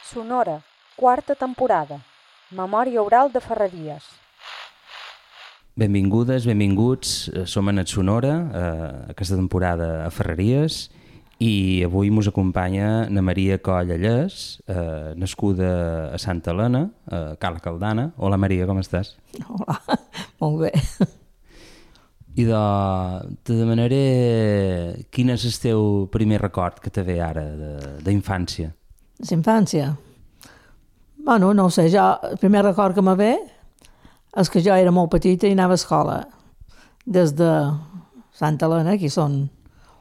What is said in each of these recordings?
Sonora, quarta temporada. Memòria oral de Ferreries. Benvingudes, benvinguts. Som a Net Sonora, aquesta temporada a Ferreries, i avui mos acompanya na Maria Coll Allés, nascuda a Santa Helena, a Cala Caldana. Hola Maria, com estàs? Hola, molt bé. I te demanaré quin és el teu primer record que te ve ara d'infància. D'infància? Bueno, no ho sé, el primer record que me ve és que jo era molt petita i anava a escola. Des de Santa Helena, que són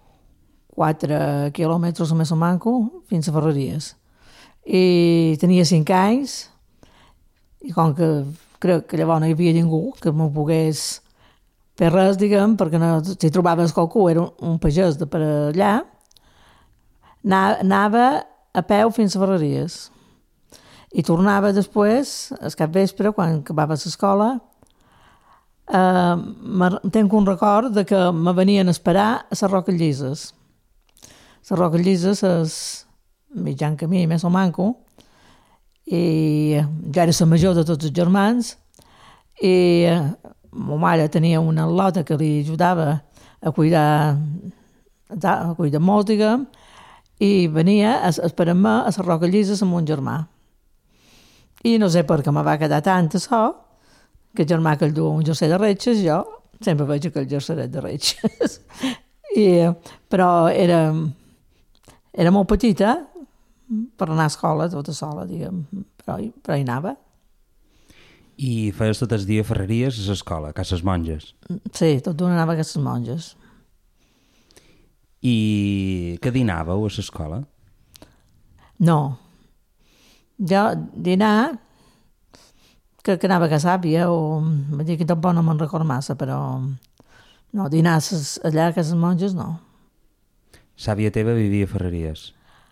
4 quilòmetres més o manco, fins a Ferreries. I tenia 5 anys, i com que crec que llavors no hi havia ningú que m'ho pogués fer res, diguem, perquè no, si trobaves qualcú, era un pagès de per allà, anava a peu fins a Ferreries. I tornava després, al capvespre, quan acabava l'escola. Tenc un record de que me venien a esperar a les Roques Llises. Les Roques Llises és mitjan camí, més o manco, i jo era la major de tots els germans, i ma mare tenia una lota que li ajudava a cuidar molt, diguem, i venia a esperar-me a les Roques Llises amb un germà. I no sé per què me va quedar tant això, que el germà que el du un jersei de retxes, jo sempre veig aquell jerseret de retxes. Però era molt petita per anar a escola tota sola, diguem, però hi anava. I feies tot el dia a Ferreries a l'escola, a Cases Monges? Sí, tot d'una anava a Cases Monges. I què dinàveu a l'escola? No. Jo dinar, crec que anava a Casàvia, o vull dir que tampoc no me'n record massa, però no, dinar allà a Cases Monges no. Sàvia teva vivia a Ferreries?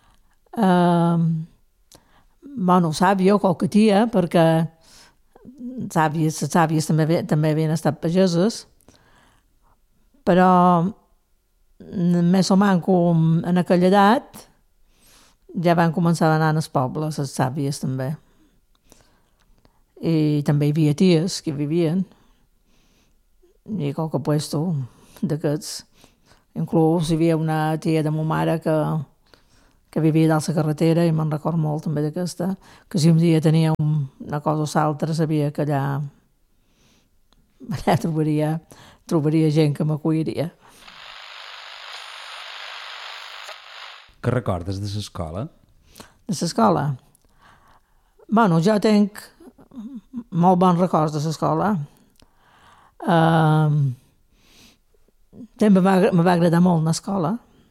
Bueno, sàvia o qualque tia, perquè les sàvies també havien estat pageses, però més o manco en aquella edat ja van començar a anar als pobles, les sàvies també. I també hi havia ties que vivien, i qualque puesto d'aquests. Inclús hi havia una tia de ma mare que vivia dalt la carretera, i me'n record molt també d'aquesta, que si un dia tenia una cosa o l'altra, sabia que allà trobaria gent que m'acolliria. Què recordes de l'escola? De l'escola? Bueno, jo tenc molt bons records de l'escola. Sempre me va agradar molt l'escola.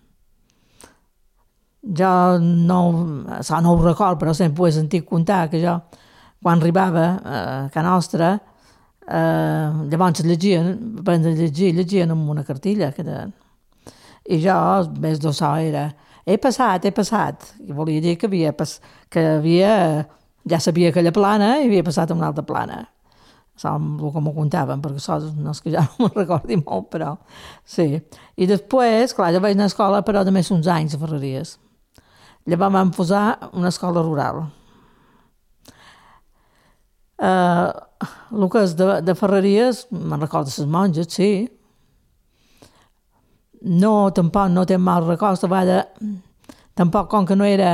Jo no ho record, però sempre ho he sentit contar, que jo, quan arribava a casa nostra, llavors aprendre a llegien amb una cartilla. I jo, més d'això, era he passat, i volia dir que ja sabia aquella plana i havia passat a una altra plana. Això és el que m'ho contaven, perquè això no és que ja no me'n recordi molt, però sí. I després, clar, jo vaig anar a escola, però només uns anys a Ferreries. Llavors vam posar una escola rural. El que és de Ferreries, me'n recordo les monges, sí. No, tampoc no té mal records, tampoc com que no era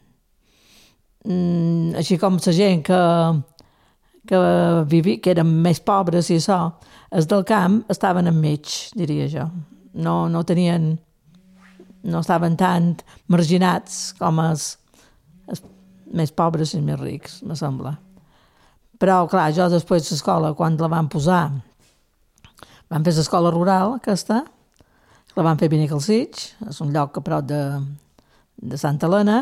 així com la gent que vivia, que eren més pobres i això, els del camp estaven enmig, diria jo. No estaven tan marginats com els més pobres i més rics, me sembla. Però, clar, jo després de l'escola, quan la van posar, van fer l'escola rural, aquesta, la van fer a Benicalcig, és un lloc a prop de Santa Helena.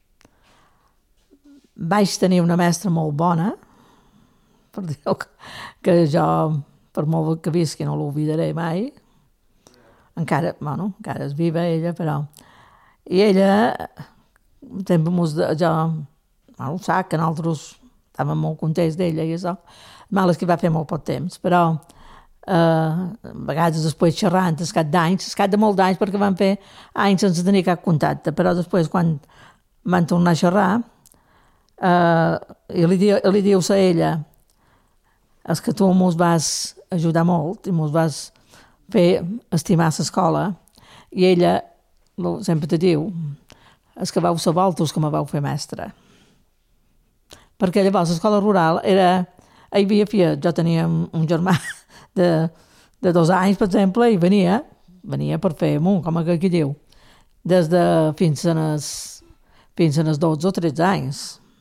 Vaig tenir una mestra molt bona, per dir que jo, per molt que visqui, no l'oblidaré mai. Encara és viva ella, però... I ella, sempre ho sap, que nosaltres estàvem molt contents d'ella i això. Mal és que va fer molt poc temps, però... a vegades després xerrant al cap de molts d'anys, perquè van fer anys sense tenir cap contacte, però després quan van tornar a xerrar I li dius a ella és que tu mos vas ajudar molt i mos vas fer estimar l'escola, i ella sempre te diu és que vau ser vosaltres que me vau fer mestra. Perquè llavors l'escola rural era... Hi havia filles, jo tenia un germà de 2 anys, per exemple, i venia per fer amunt, com aquí diu, fins a els 12 o 13 anys.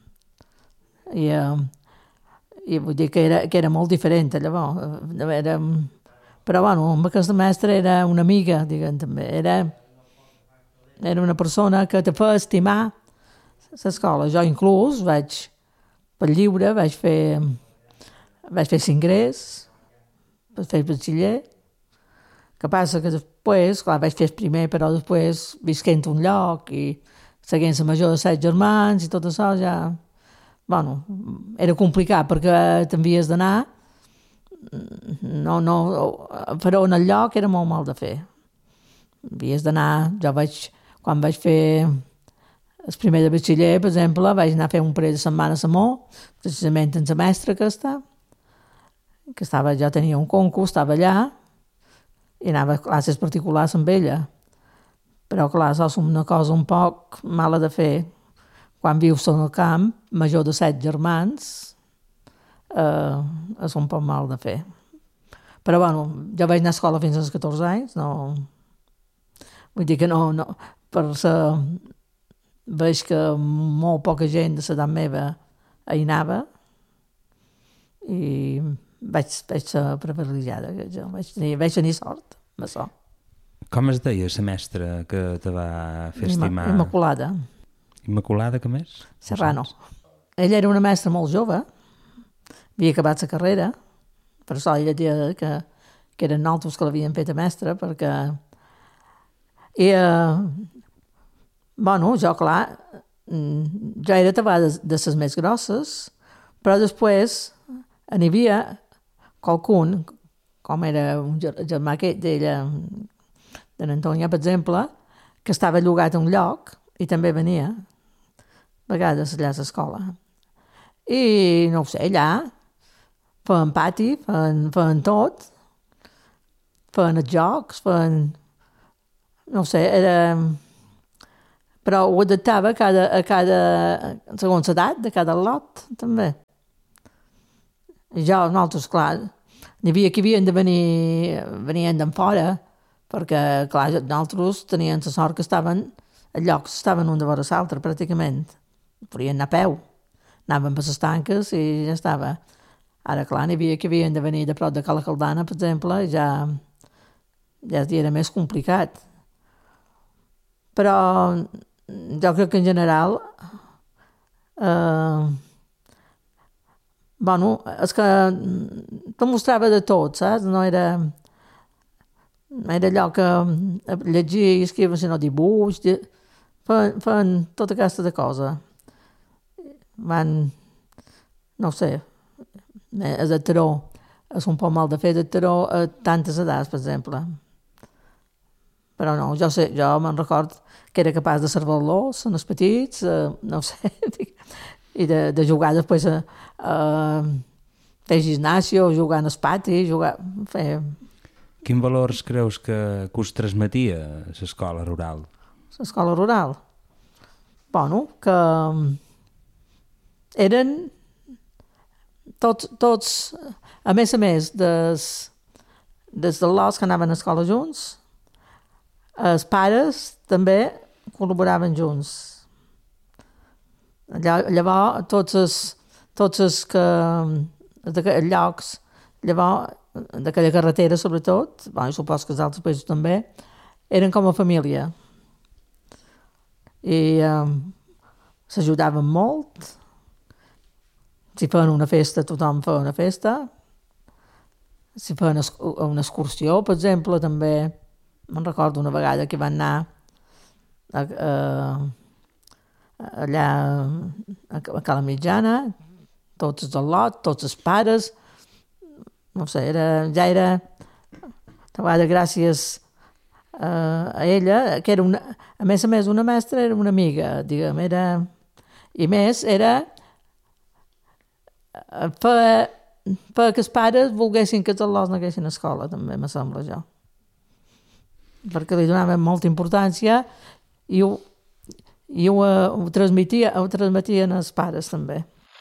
I vull dir que era molt diferent, llavors. Però, bueno, amb aquesta mestra era una amiga, diguem, també. Era una persona que te fa estimar l'escola. Jo inclús per lliure vaig fer l'ingrés, vaig fer el batxiller. Que passa que després, clar, vaig fer el primer, però després visquent un lloc i seguint la major de 7 germans i tot això ja... Bueno, era complicat perquè t'havies d'anar. No, però en el lloc era molt mal de fer. Havies d'anar, quan vaig fer el primer de batxiller, per exemple, vaig anar a fer un parell de setmanes a Mó, precisament en la mestra aquesta, jo tenia un concurs, estava allà, i anava a classes particulars amb ella. Però, clar, això és una cosa un poc mala de fer. Quan vius en el camp, major de 7 germans, és un poc mal de fer. Però, bueno, jo vaig anar a escola fins als 14 anys, no... Vull dir que no per ser... Veig que molt poca gent de l'edat meva hi anava i vaig ser privilegiada. Vaig tenir sort amb això. Com es deia la mestra que te va fer estimar? Immaculada. Immaculada, què més? Serrano. Ella era una mestra molt jove, havia acabat la carrera, per això ella deia que eren nosaltres que l'havien fet a mestra, perquè... Bueno, jo, clar, jo era tabada de les més grosses, però després n'hi havia qualcun, com era un germà d'ella, de l'Antònia, per exemple, que estava llogat a un lloc i també venia a vegades allà a l'escola. I, no ho sé, allà feien pati, feien tot, feien els jocs, no ho sé, era... Però ho adaptava segons l'edat de cada lot, també. I nosaltres, clar, n'hi havia que venien d'en fora, perquè, clar, nosaltres tenien la sort que els llocs estaven un de vora l'altre, pràcticament. Podien anar a peu. Anàvem per les tanques i ja estava. Ara, clar, n'hi havia que havien de venir de prop de Cala Caldana, per exemple, i ja era més complicat. Però jo crec que en general bueno, és que te mostrava de tot, saps? No era allò que llegir i escriure, sinó dibuix, feien tota aquesta de cosa. No sé, el taró és un poc mal de fer de taró a tantes edats, per exemple. Però no, jo me'n record que era capaç de servar-los en els petits, no sé, i de jugar després a fer gimnàsia o jugar en el pati, fer... Quins valors creus que us transmetia l'escola rural? L'escola rural? Bueno, que eren tots, a més, des de l'os que anaven a escola junts, els pares també col·laboraven junts. Llavors, tots els llocs, llavors, d'aquella carretera, sobretot, bueno, suposo que els altres països també, eren com a família. I s'ajudaven molt. Si feien una festa, tothom feia una festa. Si feien una excursió, per exemple, també... Me'n recordo una vegada que van anar allà a Cala Mitjana, tots del lot, tots els pares, no sé, ja era gràcies a ella, que era a més una mestra, era una amiga, diguem, i més, era perquè els pares volguessin que tots els anessin a escola, també, me sembla jo. Perquè li donaven molta importància i ho transmetien als pares, també.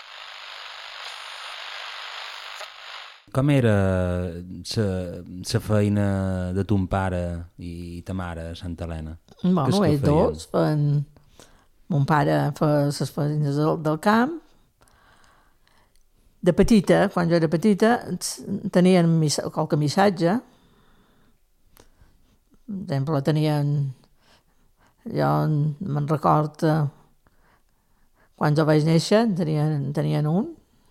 Com era la feina de ton pare i ta mare a Santa Helena? Bueno, ells dos feien... Mon pare feia les feines del camp. De petita, quan jo era petita, tenien qualque missatge. Per exemple, jo me'n record, quan jo vaig néixer, tenien un,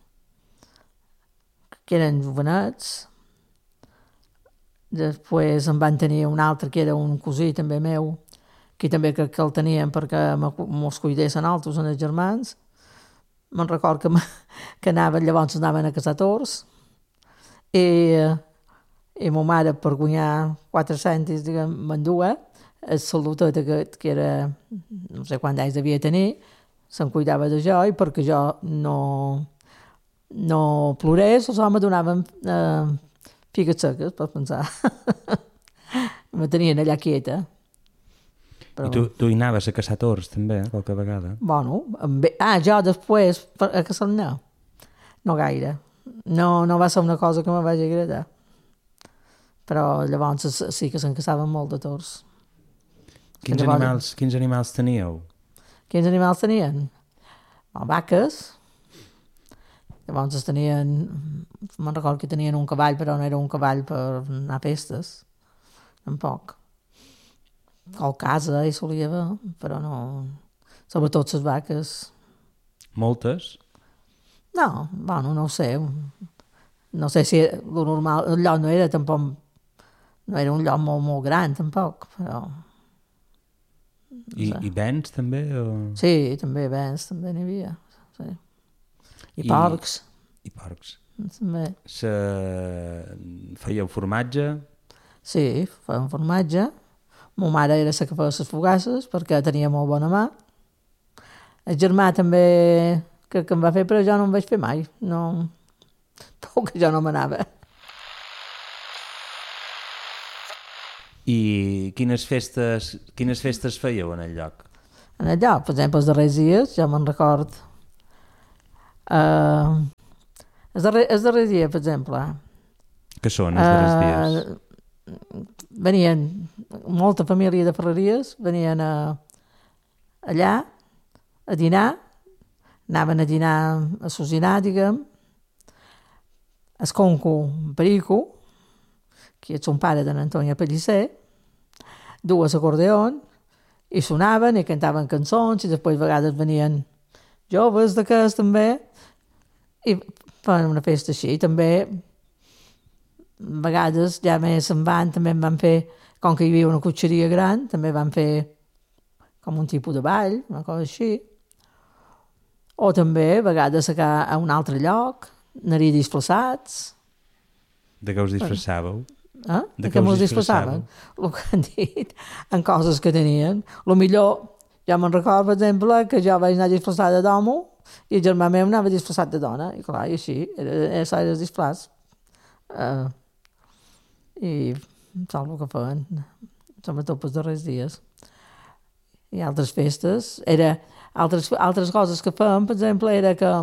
que eren jovenets. Després en van tenir un altre, que era un cosí també meu, que també crec que el tenien perquè mos cuidessin altres, els germans. Me'n record que llavors anaven a casar tors i ma mare, per guanyar 4 cèntims, m'endua el salutet aquest, que era, no sé quants anys devia tenir, se'n cuidava de jo, i perquè jo no plorés, els homes donaven figues seques, per pensar. Me tenien allà quieta. Però... I tu hi anaves a caçar tors, també, qualque vegada? Bueno, jo després, a caçar no gaire. No va ser una cosa que me vaig agradar. Però llavors sí que se'n caçaven molt de tors. Quins animals teníeu? Quins animals tenien? Vaques. Llavors tenien... Me'n recordo que tenien un cavall, però no era un cavall per anar a festes. Tampoc. O casa hi solia haver, però no... Sobretot les vaques. Moltes? No, bueno, no ho sé. No sé si lo normal... El lloc no era tampoc... No era un lloc molt, molt gran, tampoc, però... I bens, també? O... Sí, també bens, també n'hi havia. Sí. I porcs. I porcs. També. Fèieu formatge? Sí, fèiem formatge. Ma mare era la que feia les fogasses, perquè tenia molt bona mà. El germà també crec que em va fer, però jo no em vaig fer mai. No... que jo no m'anava. I quines festes fèieu en el lloc? En el lloc, per exemple, els darrers dies, jo me'n record. Els darrers dies, per exemple. Què són els darrers dies? Venien molta família de Ferreries, venien allà a dinar, anaven a dinar a Sosinar, diguem, el conco Perico, que és un pare d'en Antònia Pellicer, dues acordeons, i sonaven i cantaven cançons, i després a vegades venien joves de cas també, i feien una festa així. També a vegades ja més se'n van, també en van fer, com que hi havia una cotxeria gran, també van fer com un tipus de ball, una cosa així. O també a vegades a un altre lloc, anar-hi disfressats. De què us disfressàveu? De què us disfressaven? El que han dit, en coses que tenien. El millor, ja me'n recordo, per exemple, que jo vaig anar disfressada d'home i el germà meu anava disfressat de dona, i clar, i així, això era el disfress. I saps el que feien, sobretot pels darrers dies. I altres festes, altres coses que fèiem, per exemple, era que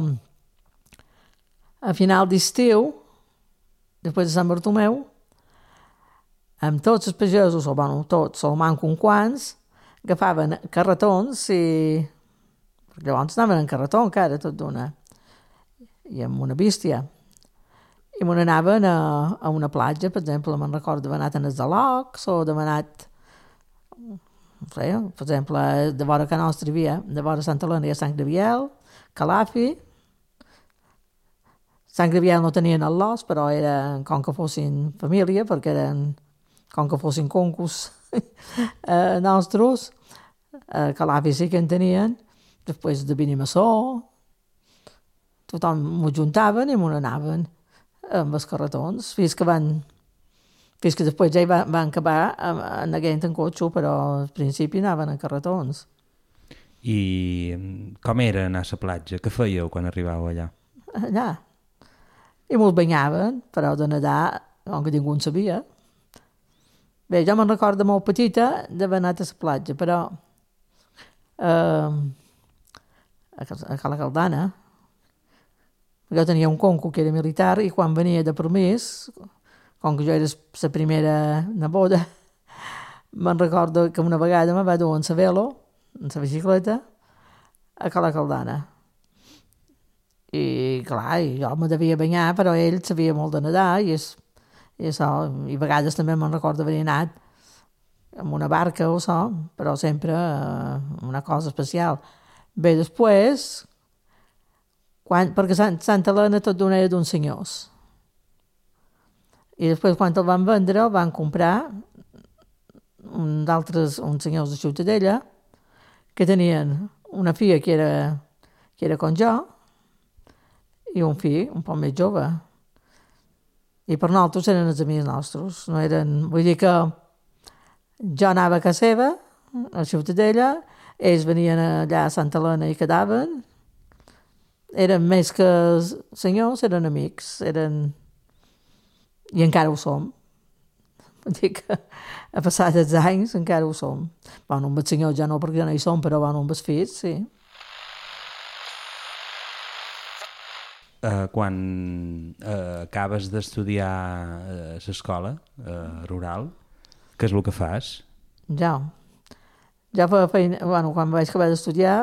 a final d'estiu, després de Sant Bartomeu, amb tots els pagesos, o bueno, tots, o manco un quants, agafaven carretons i... Perquè llavors anaven en carretó encara, tot d'una. I amb una bístia. I me n'anaven a una platja, per exemple, me'n recordo d'haver anat a les de l'Ocs, o d'haver anat... No sé, per exemple, de vora que nostra hi havia, de vora Santa Helena hi ha Sant Gabriel, Calafi. Sant Gabriel no tenien el l'os, però eren com que fossin família, perquè eren com que fossin concurs nostres. Calafi sí que en tenien. Després de Benimassó, tothom m'ho juntaven i m'ho anaven amb els carretons, fins que després ja van acabar anant en cotxe, però al principi anaven en carretons. I com era anar a la platja? Què fèieu quan arribàveu allà? Allà? i mos banyaven, però de nedar, com que ningú en sabia. Bé, jo me'n recordo molt petita d'haver anat a la platja, però a Cala Caldana jo tenia un conco que era militar i quan venia de permís, com que jo era la primera neboda, me'n recordo que una vegada me va dur en la velo, en la bicicleta, a Cala Caldana. I clar, jo me devia banyar, però ell sabia molt de nedar i això, i a vegades també me'n recordo haver anat amb una barca o això, però sempre una cosa especial. Bé, després, perquè Santa Helena tot d'una era d'uns senyors. I després, quan el van vendre, el van comprar uns senyors de Ciutadella que tenien una filla que era com jo i un fill un poc més jove. I per nosaltres eren els amics nostres. No eren, vull dir que jo anava a casa seva, a Ciutadella, ells venien allà a Santa Helena i quedaven. Eren més que senyors, eren amics, i encara ho som. Vull dir que a passar els anys encara ho som. Bueno, amb els senyors ja no, perquè ja no hi som, però bueno, amb els fills, sí. Quan acabes d'estudiar a l'escola rural, què és el que fas? Ja feia feina, bueno, quan vaig acabar d'estudiar,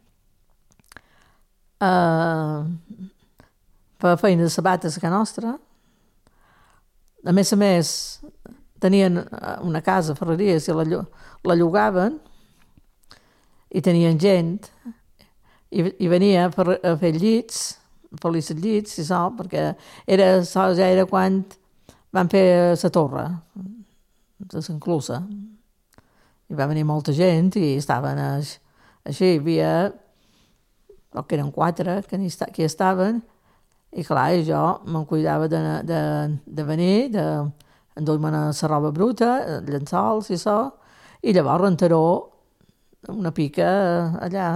feia feina de sabates a casa nostra. A més, tenien una casa a Ferreries i la llogaven i tenien gent i venia a fer llits, fer-li els llits i això, perquè ja era quan van fer la torre de l'enclusa. I va venir molta gent i estaven així, hi havia, que eren 4 que hi estaven, i clar, jo me'n cuidava de venir, d'endur-me la roba bruta, llençols i això, i llavors rentaró una pica allà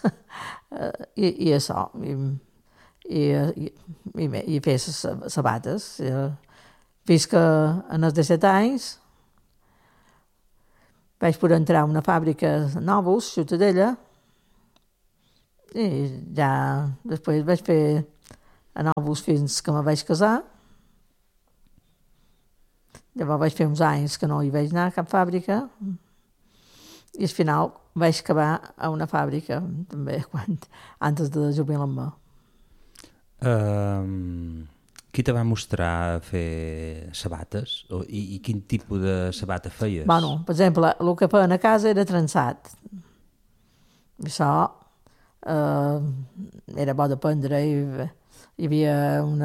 i això, i fer sabates. Fins que en els 17 anys vaig poder entrar a una fàbrica a Novus, Ciutadella, i ja després vaig fer a Novus fins que me vaig casar. Llavors vaig fer uns anys que no hi vaig anar a cap fàbrica i al final vaig acabar a una fàbrica també, antes de jubilar-me. Qui te va mostrar a fer sabates? I quin tipus de sabata feies? Bueno, per exemple, el que feien a casa era trençat. Això era bo d'aprendre. Hi havia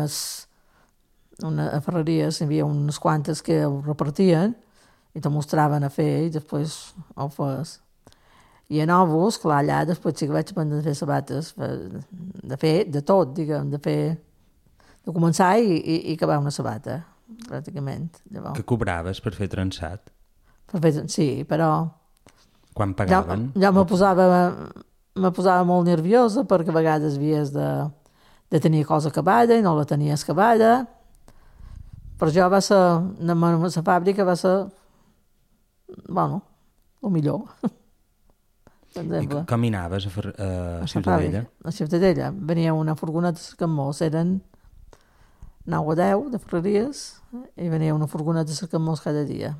a Ferreries, hi havia unes quantes que ho repartien i te mostraven a fer i després ho fes. I a Novus, clar, allà després sí que vaig aprendre a fer sabates, de fer de tot, diguem, de començar i acabar una sabata, pràcticament. Llavors. Que cobraves per fer trençat? Sí, però... Quan pagaven? Ja me posava molt nerviosa perquè a vegades havies de tenir cosa acabada i no la tenies acabada. Per jo va ser, la fàbrica va ser, bueno, el millor. I com anaves a Ciutadella? A Ciutadella. Venia una furgoneta de Camós, eren 9 o 10 de Ferreries, i venia una furgoneta de Camós cada dia.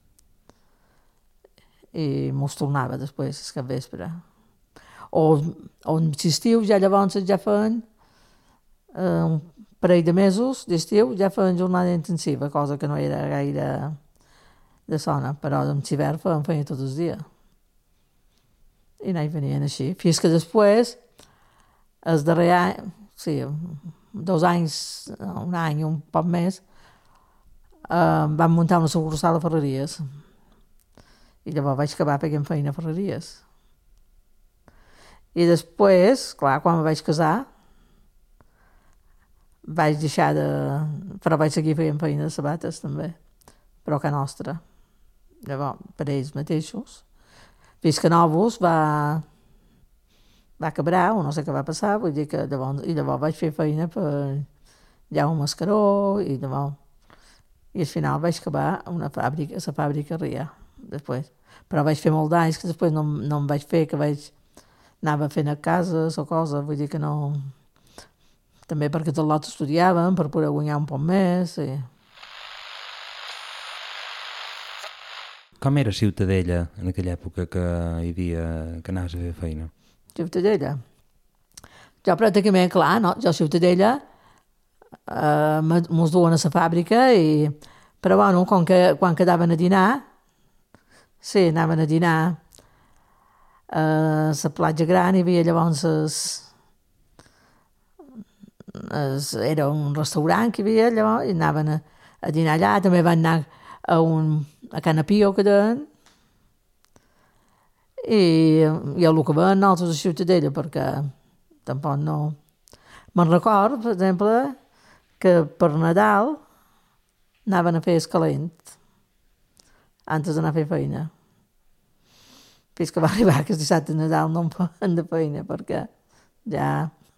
I mos tornava després, el capvespre. O l'estiu, ja llavors ja feien un parell de mesos d'estiu, ja feien jornada intensiva, cosa que no era gaire de sona, però en l'hivern feien tots els dies. I venien així. Fins que després, el darrer any, sí, 2 anys, un any, un poc més, vam muntar una sucursal a Ferreries. I llavors vaig acabar fent feina a Ferreries. I després, clar, quan em vaig casar, vaig deixar però vaig seguir fent feina de sabates també, però a casa nostra. Llavors, per ells mateixos. Fins que Novus va quebrar, o no sé què va passar, vull dir que llavors vaig fer feina per Jaume Mascaró, i demà. I al final vaig acabar a la fàbrica RIA, després. Però vaig fer molt d'anys que després no em vaig fer, que anava fent a cases o coses, vull dir que no... També perquè tot l'altre estudiàvem, per poder guanyar un poc més. I... Com era Ciutadella en aquella època que anaves a fer feina? Ciutadella? Jo pràcticament, clar, no? Jo Ciutadella mos duen a la fàbrica, però bueno, quan quedaven a dinar, sí, anaven a dinar a la platja gran, hi havia llavors era un restaurant que hi havia llavors, i anaven a dinar allà. També van anar a Canapio, que deien, i el que veien nosaltres a Ciutadella, perquè tampoc no... Me'n record, per exemple, que per Nadal anaven a fer escalent antes d'anar a fer feina. Fins que va arribar que el dissabte de Nadal no em feien de feina, perquè ja...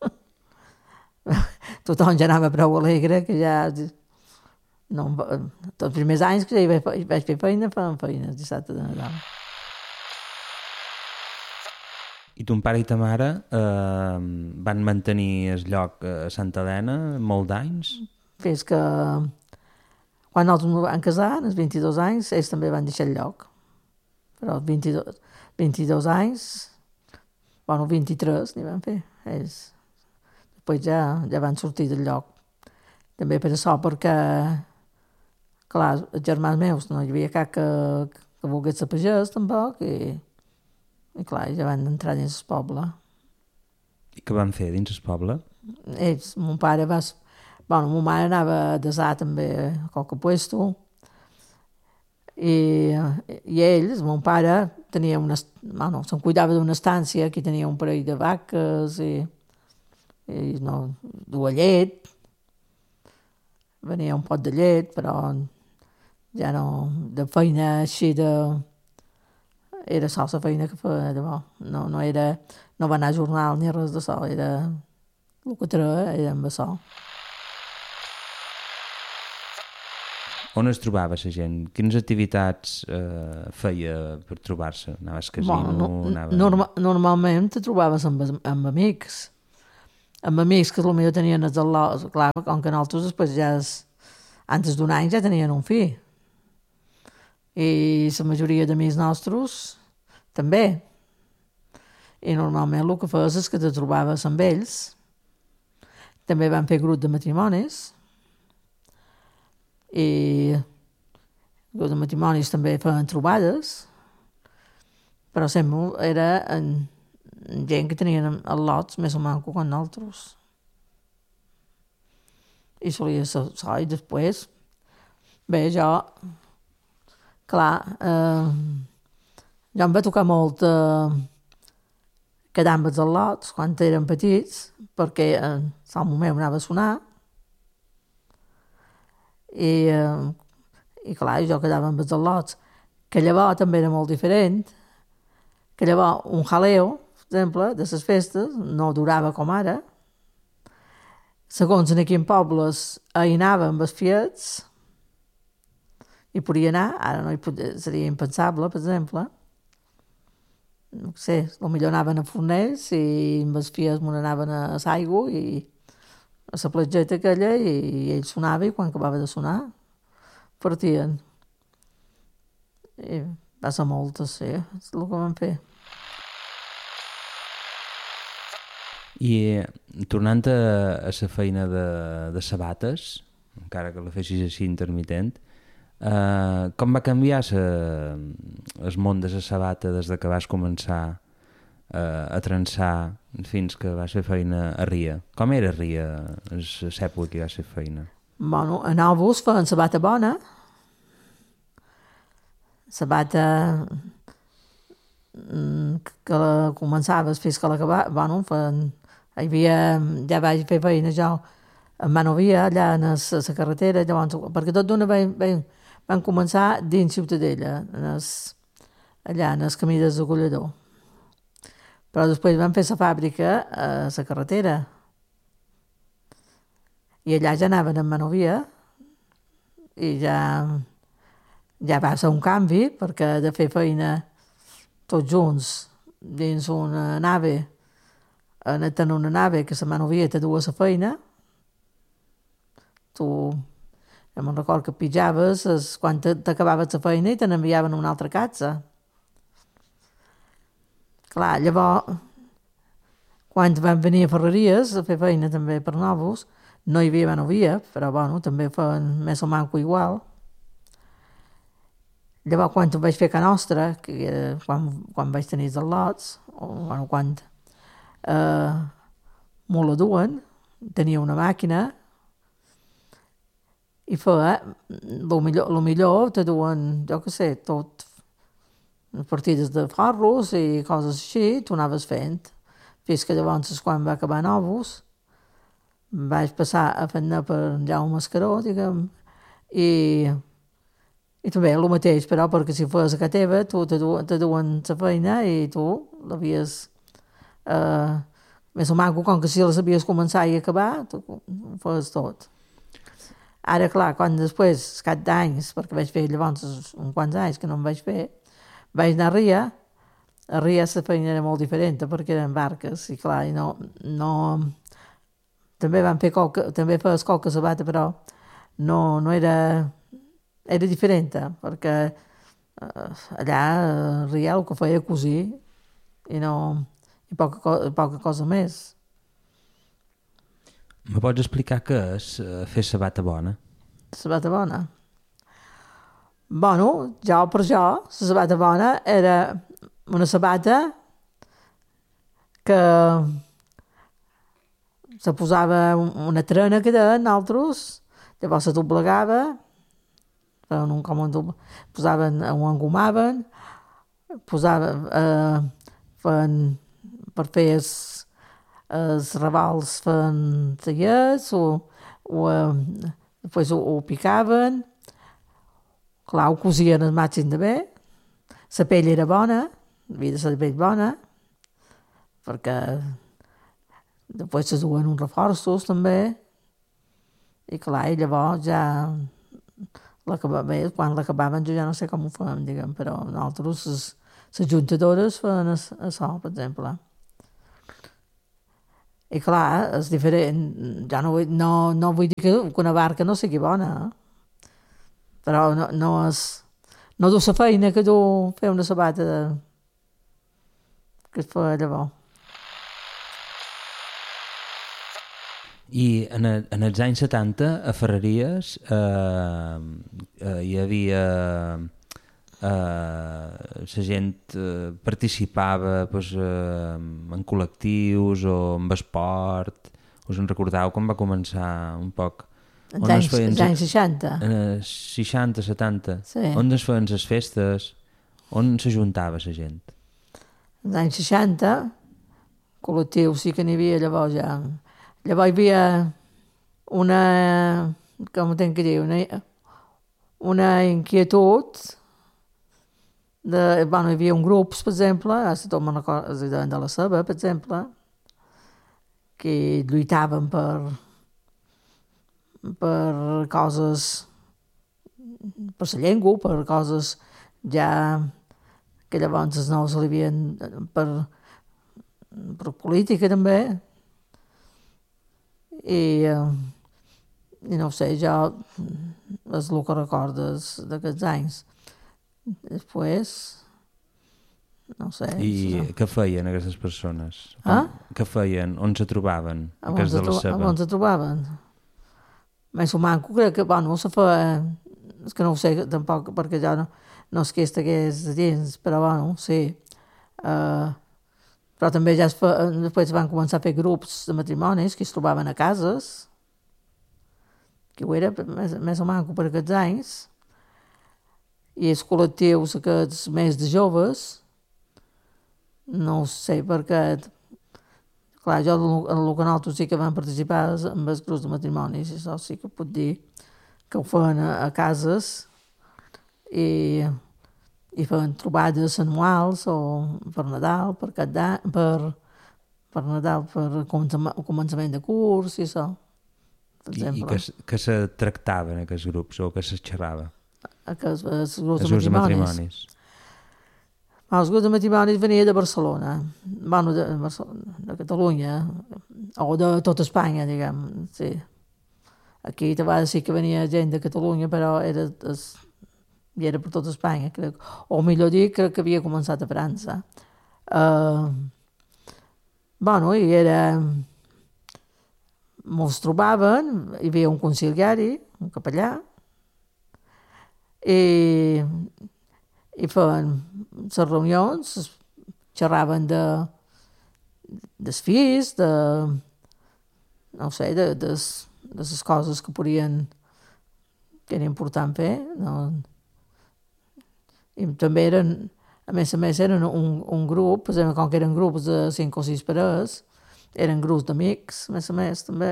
tothom ja anava prou alegre, que ja... No, tots els primers anys que ja vaig fer feina, feien feina el dissabte de Nadal. I ton pare i ta mare van mantenir el lloc a Santa Helena molt d'anys? Fins que quan nosaltres ens vam casar, als 22 anys, ells també van deixar el lloc. Però als 22 anys, bueno, 23 n'hi van fer, ells. Després ja van sortir del lloc. També per això, perquè, clar, els germans meus no hi havia cap que volgués ser pagès, tampoc, i clar, ja van entrar dins el poble. I què van fer dins el poble? Ells, mon pare va... Bueno, mon mare anava a desar també a qualque puesto, i ells, mon pare, tenia una... Bueno, se'n cuidava d'una estància, aquí tenia un parell de vaques, i no, duia llet, venia un pot de llet, però ja no, de feina així de... Era sol la feina que feia, de bo. No era... No va anar a jornal ni res de sol, era... El que treia era amb això. On es trobava la gent? Quines activitats feia per trobar-se? Anava al casino? Bueno, normalment te trobaves amb amics. Amb amics que potser tenien els al·lots. Clar, com que nosaltres després ja, antes d'un any ja tenien un fill. I la majoria d'amics nostres també. I normalment el que feies és que te trobaves amb ells. També van fer grup de matrimonis. I grup de matrimonis també feien trobades. Però sempre era gent que tenien al·lots més o menys com nosaltres. I solia ser això. I després, bé, jo, clar, jo em va tocar molt quedar amb els al·lots quan eren petits, perquè el meu anava a sonar, i clar, jo quedava amb els al·lots, que llavors també era molt diferent, que llavors un jaleo, per exemple, de les festes, no durava com ara. Segons en quins pobles hi anava amb els fiets, hi podia anar, ara seria impensable, per exemple. No sé, potser anaven a Fornells i amb els fiets m'ho anaven a l'aigua i a la platgeta aquella, i ell sonava, i quan acabava de sonar partien. I va ser molt, sí, és el que vam fer. I tornant a la feina de sabates, encara que la fessis així intermitent, com va canviar el món de la sabata des de que vas començar a trençar fins que vas fer feina a Ria? Com era Ria a l'època que vas fer feina? Bueno, a Novus feien sabata bona. Sabata que començaves fins que l'acabava. Bueno, hi havia... Ja vaig fer feina jo a Manovia, allà a la carretera, llavors, perquè tot d'una van començar dins Ciutadella, allà en el camí del Degollador. Però després van fer la fàbrica a la carretera. I allà ja anaven amb Manovia i ja va ser un canvi, perquè de fer feina tots junts dins una nave, en una nave que la Manovia te duia la feina, tu, jo me'n record que pitjaves quan t'acabaves la feina i te n'enviaven a una altra casa. Clar, llavors, quan van venir a Ferreries a fer feina també per Novos, no hi havia Manovia, però bueno, també feien més o manco igual. Llavors, quan ho vaig fer a Can Nostra, quan vaig tenir els lots, o bueno, quan m'ho la duen, tenia una màquina i feia, el millor te duen, jo què sé, tot partides de forros i coses així, tu anaves fent. Fins que llavors, quan va acabar Novos, vaig passar a fer-ne per Jaume Mascaró, diguem, i també el mateix, però perquè si fos a casa teva, tu te duen la feina i tu l'havies més o manco, com que si la sabies començar i acabar, tu ho fes tot. Ara, clar, quan després, cap d'anys, perquè vaig fer llavors uns quants anys que no em vaig fer, vaig anar a Ria. A Ria la feina era molt diferent perquè eren barques i clar, i no també van fer també fes qualque sabata, però no era diferent, perquè allà a Ria el que feia cosir i poca cosa més. Me pots explicar què és fer sabata bona? Sabata bona? Bueno, per jo, la sabata bona era una sabata que se posava una trena que deien altres, llavors se doblegava, posaven, ho engomaven, per fer els ravals feien tallers, després ho picaven, clar, ho cosien al màxim de bé, la pell era bona, havia de ser de pell bona, perquè després se duen uns reforços també, i clar, i llavors ja quan l'acabaven jo ja no sé com ho fèiem, diguem, però nosaltres les juntadores feien això, per exemple. I clar, és diferent, ja no vull dir que una barca no sigui bona, però no du la feina que du fer una sabata que es fa llavors. I en els anys 70 a Ferreries hi havia la gent participava en col·lectius o en esport. Us en recordeu com va començar un poc? Els anys 60. 60, 70. Sí. On es feien les festes? On s'ajuntava la gent? Els anys 60, col·lectius sí que n'hi havia llavors ja. Llavors hi havia una inquietud hi havia un grup, per exemple, de la Ceba, per exemple, que lluitaven per coses, per la llengua, per coses ja que llavors no se li havien, per política també, i no sé, jo és el que recordes d'aquests anys. Després, no sé. I què feien aquestes persones? Què feien? On se trobaven? On se trobaven? Més o manco, crec que, se feia, és que no ho sé tampoc, perquè jo no és que estigués dins, però sí. Però també després van començar a fer grups de matrimonis que es trobaven a cases, que ho era més o manco per aquests anys, i els col·lectius aquests més de joves, no ho sé, perquè clar, jo el que nosaltres sí que vam participar en els grups de matrimonis, i això sí que puc dir que ho feien a cases i feien trobades anuals o per Nadal, per Nadal, per començament de curs i això. per I exemple. que se tractava en aquests grups o que se xerrava? Els grups Els de grups de matrimonis. matrimonis. Els grups de matrimonis venia de Barcelona, bueno, de Catalunya, o de tota Espanya, diguem, sí. Aquí a vegades sí que venia gent de Catalunya, però i era per tota Espanya, crec. O millor dir, crec que havia començat a França. Bueno, i era... Molts trobaven, hi havia un conciliari, un capellà, i feien les reunions, xerraven dels fills, no sé, de les coses que que era important fer. No? I també eren, a més, eren un grup, per exemple, com que eren grups de 5 o 6 parelles, eren grups d'amics, a més, també.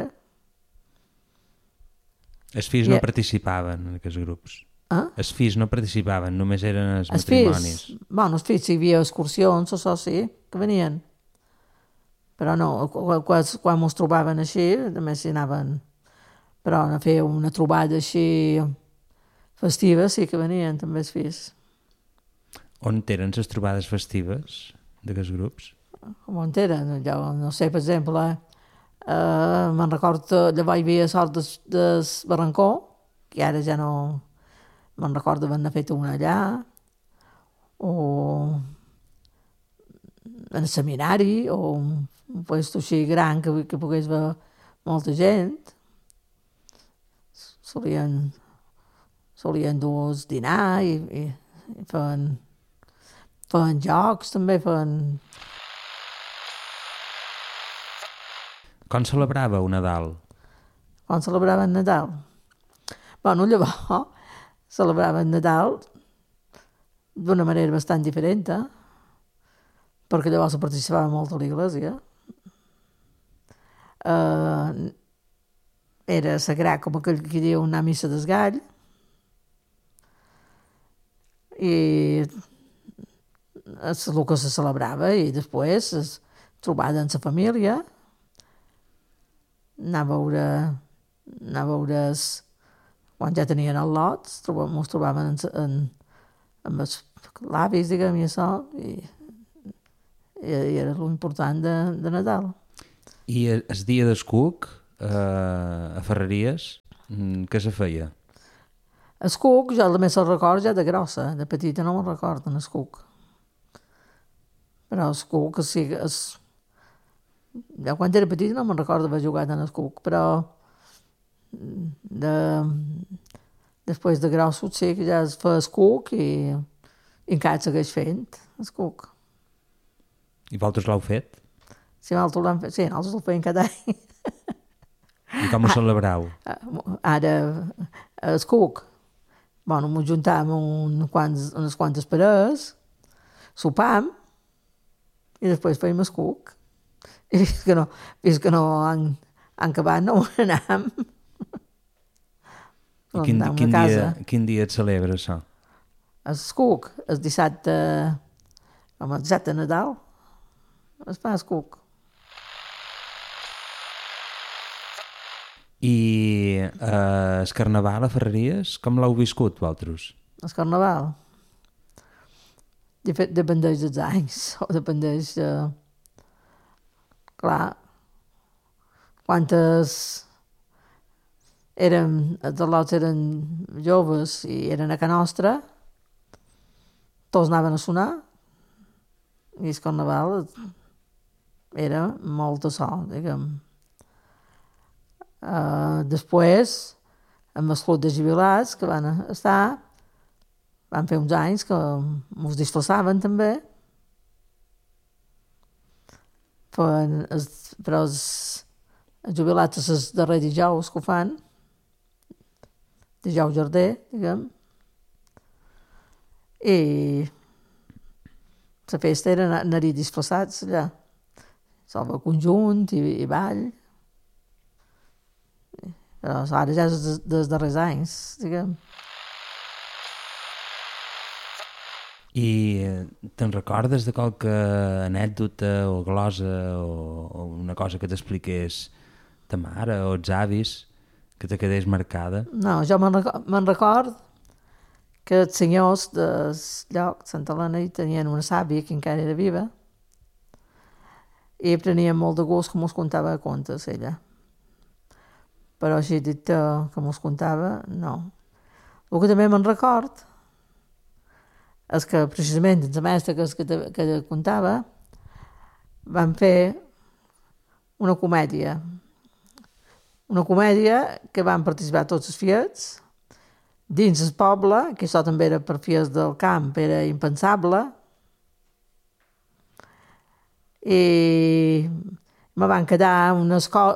Els fills no participaven en aquests grups? Els fills no participaven, només eren els matrimonis? Els fills, si hi havia excursions, això sí, que venien. Però no, quan ens trobaven així, també s'hi anaven. Però a fer una trobada així festiva sí que venien també els fills. On eren les trobades festives d'aquests grups? On eren? Jo no sé, per exemple, me'n recordo, llavors hi havia sort del Barrancó, que ara ja no... Me'n recordo haver-ne fet una allà, o en el seminari, o un lloc així gran que pogués veure molta gent. Solien dur dinar i feien jocs, també feien... Com celebrava un Nadal? Com celebraven Nadal? Bueno, llavors celebraven Nadal d'una manera bastant diferent, perquè llavors se participava molt a l'església. Era sagrat, com aquell que diu, anar a missa del gall, i és el que se celebrava, i després es trobada amb la família, anar a veure quan ja tenien el lot, ens trobaven amb els l'avis, diguem, i això, i era l'important de Nadal. I el dia del cuc, a Ferreries, què se feia? El cuc, jo només el record ja de grossa, de petita no me'n recordo, el cuc. Però el cuc, sí, ja quan era petita no me'n recordo haver jugat en el cuc, però després de grossos sí que ja es fa el cuc i encara segueix fent el cuc. I vosaltres l'heu fet? Sí, nosaltres el feim cada any. I com ho celebrau? Ara, el cuc, bueno, m'ho juntàvem unes quantes parelles, sopam, i després feim el cuc. I fins que no han acabat no anàvem. I quin dia et celebra això? El cuc, el dissabte de Nadal, es fa el cuc. I el carnaval a Ferreries, com l'heu viscut, vosaltres? El carnaval? Dependeix dels anys, o dependeix... Clar, quantes els lots eren joves i eren a Can Nostra, tots anaven a sonar, i el carnaval era molt de sol, diguem. Després, amb el club de jubilats que van estar, van fer uns anys que ens disfressaven també, però els jubilats els darrers dijous que ho fan, dijous jarder, diguem, i la festa era anar-hi disfressats allà, salva conjunt i ball, però ara ja és dels darrers anys, diguem. I te'n recordes de qualque anècdota o glosa o una cosa que t'expliqués ta mare o els avis Que te quedés marcada? No, jo me'n record que els senyors del lloc, Santa Helena, hi tenien una sàvia que encara era viva i prenia molt de gust que mos contava contes, ella. Però així dit que mos contava, no. El que també me'n record és que precisament la mestra que contava van fer una comèdia que van participar tots els fiets dins el poble, que això també era per fies del camp, era impensable, i me van quedar un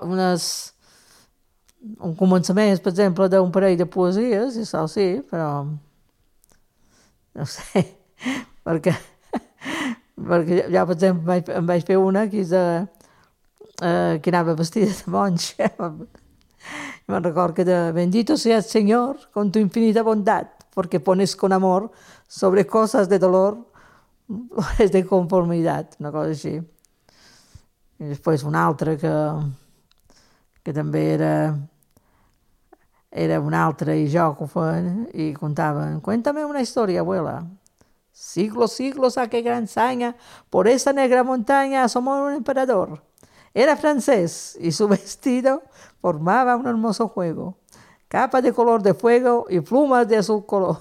començament, per exemple, d'un parell de poesies, i això sí, però no sé, perquè jo, per exemple, em vaig fer una que anava vestida de monja. Me recordo que de bendito sea el Señor con tu infinita bondad, porque pones con amor sobre cosas de dolor, flores de conformidad, una cosa així. I després una altra que també era una altra i jo que ho feien i contaven, cuéntame una historia, abuela. Siglos, siglos a que gran saña, por esa negra montaña asomó un emperador. Era francés y su vestido formaba un hermoso juego. Capa de color de fuego y plumas de azul color.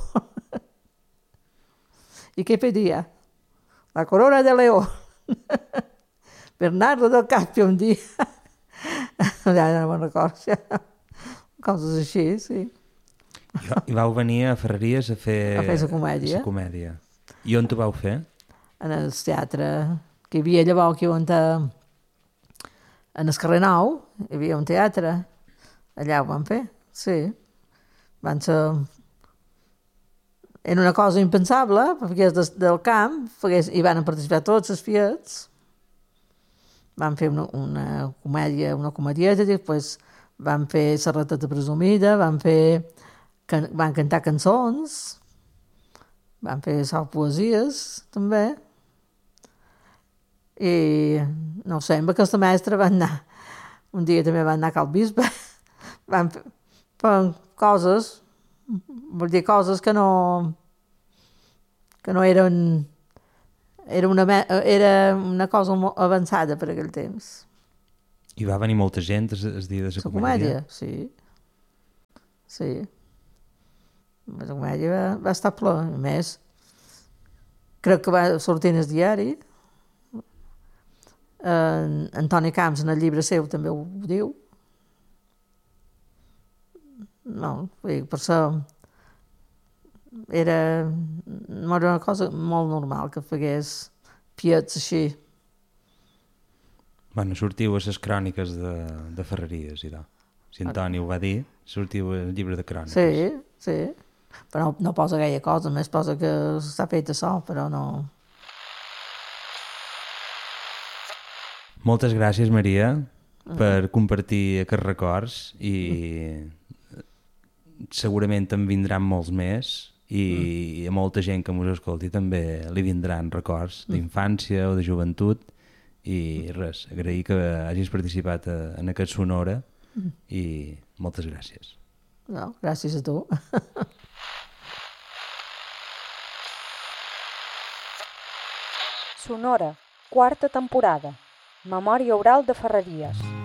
¿Y qué pedía? La corona de león. Bernardo del Carpio un dia. Ja no me'n recordo. Coses així, sí. I vau venir a Ferreries a fer la comèdia. La comèdia. I on ho vau fer? En el teatre que hi havia llavors aquí on en el carrer Nou hi havia un teatre. Allà ho van fer, sí. Van ser... Era una cosa impensable, perquè del camp hi van participar tots els fiets. Van fer una comèdia, després van fer la rateta presumida, van cantar cançons, van fer poesies, també. I, no ho sé, amb aquesta mestra van anar, un dia també van anar a Cal Bisbe, van fer coses, vull dir, coses que no eren... Era una cosa molt avançada per aquell temps. I va venir molta gent el dia de la comèdia? Sí. Sí. La comèdia va estar ple. A més, crec que va sortir en el diari. Antoni Camps, en el llibre seu, també ho diu. No, per això no era una cosa molt normal que fegués piets així. Bueno, sortiu a les cròniques de Ferreries, i si Antoni ho va dir, sortiu al llibre de cròniques. Sí, sí. Però no posa gaire cosa, més posa que s'ha fet això, però no... Moltes gràcies, Maria, per compartir aquests records i segurament en vindran molts més i a molta gent que mos escolti també li vindran records d'infància o de joventut i res, agrair que hagis participat en aquest Sonora i moltes gràcies. No, gràcies a tu. Sonora, quarta temporada. Memòria oral de Ferreries.